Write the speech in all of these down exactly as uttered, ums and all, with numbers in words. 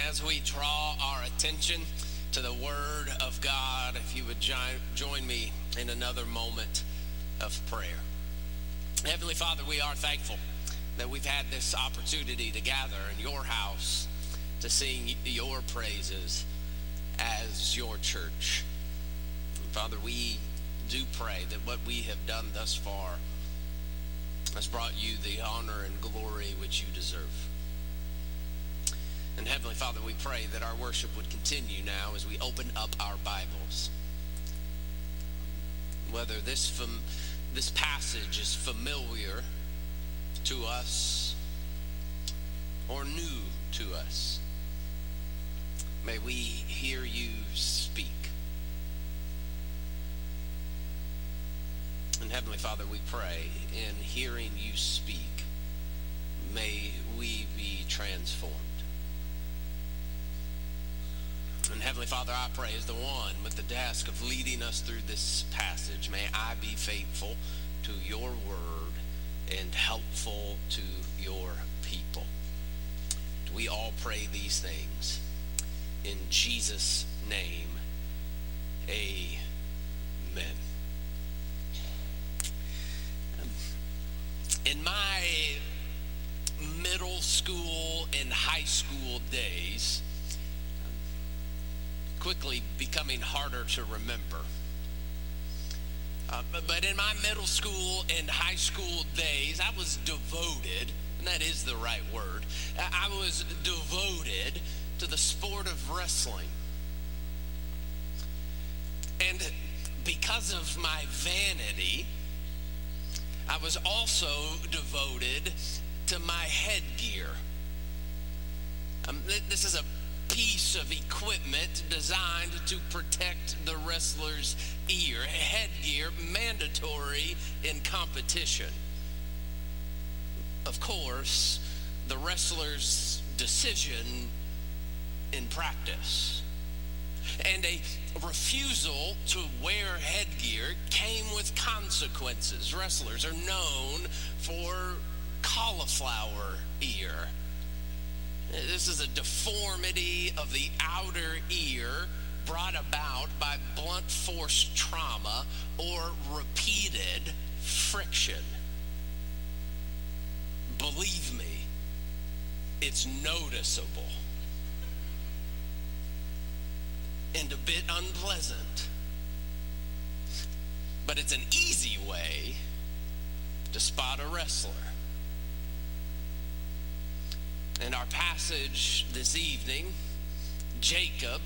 as we draw our attention to the Word of God, if you would jo- join me in another moment of prayer. Heavenly Father, we are thankful that we've had this opportunity to gather in your house to sing your praises as your church. Father, we do pray that what we have done thus far has brought you the honor and glory which you deserve. And Heavenly Father, we pray that our worship would continue now as we open up our Bibles. Whether this fam- this passage is familiar to us or new to us, may we hear you speak. And Heavenly Father, we pray in hearing you speak, may we be transformed. And Heavenly Father, I pray as the one with the task of leading us through this passage, may I be faithful to your word and helpful to your people. We all pray these things in Jesus' name. Amen. In my middle school and high school days, quickly becoming harder to remember. Uh, but, but in my middle school and high school days, I was devoted, and that is the right word, I was devoted to the sport of wrestling. And because of my vanity, I was also devoted to my headgear. Um, this is a piece of equipment designed to protect the wrestler's ear. Headgear mandatory in competition. Of course, the wrestler's decision in practice. And a refusal to wear headgear came with consequences. Wrestlers are known for cauliflower ear. This is a deformity of the outer ear brought about by blunt force trauma or repeated friction. Believe me, it's noticeable and a bit unpleasant. But it's an easy way to spot a wrestler. In our passage this evening, Jacob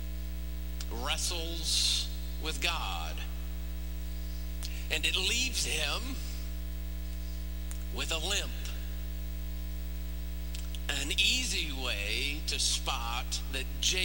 wrestles with God, and it leaves him with a limp. An easy way to spot that Jacob